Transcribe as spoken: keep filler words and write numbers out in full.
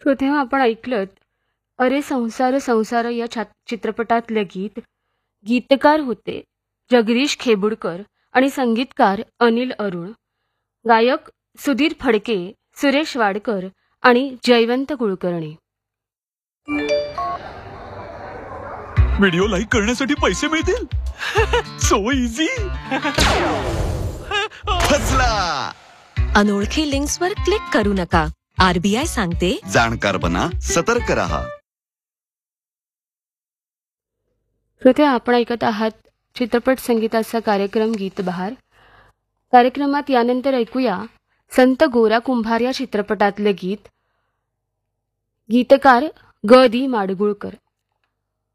तो तेव्हा आपण ऐकलं अरे संसार संसार या छा चित्रपटातले गीत. गीतकार होते जगदीश खेबुडकर आणि संगीतकार अनिल अरुण. गायक सुधीर फडके, सुरेश वाडकर आणि जयवंत कुलकर्णी. व्हिडिओ लाईक करण्यासाठी पैसे मिळतील. So easy. फसला. अनोळखी लिंक्सवर क्लिक करू नका. आरबीआय सांगते, जाणकार बना, सतर्क रहा. श्रोते, आपण ऐकत आहात चित्रपट संगीताचा कार्यक्रम गीत बहार. कार्यक्रमात यानंतर ऐकूया संत गोरा कुंभार या चित्रपटातले गीत. गीतकार ग दी माडगुळकर.